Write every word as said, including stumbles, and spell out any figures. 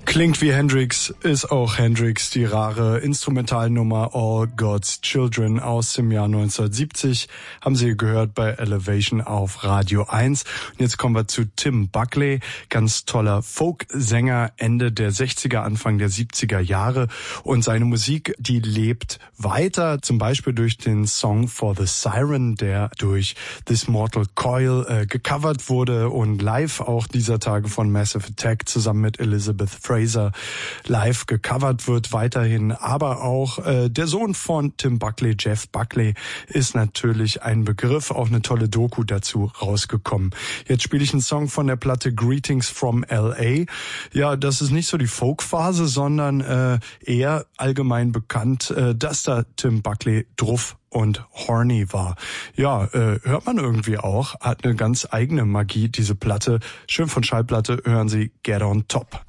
Klingt wie Hendrix, ist auch Hendrix, die rare Instrumentalnummer All God's Children aus dem Jahr neunzehnhundertsiebzig. Haben Sie gehört bei Elevation auf Radio eins. Und jetzt kommen wir zu Tim Buckley, ganz toller Folksänger, Ende der sechziger, Anfang der siebziger Jahre. Und seine Musik, die lebt weiter, zum Beispiel durch den Song For the Siren, der durch This Mortal Coil äh, gecovert wurde und live auch dieser Tage von Massive Attack zusammen mit Elizabeth Fraser live gecovert wird weiterhin. Aber auch äh, der Sohn von Tim Buckley, Jeff Buckley, ist natürlich ein Begriff, auch eine tolle Doku dazu rausgekommen. Jetzt spiele ich einen Song von der Platte Greetings from L A. Ja, das ist nicht so die Folkphase, sondern äh, eher allgemein bekannt, äh, dass da Tim Buckley druff und horny war. Ja, äh, hört man irgendwie auch, hat eine ganz eigene Magie, diese Platte. Schön von Schallplatte, hören Sie Get on Top.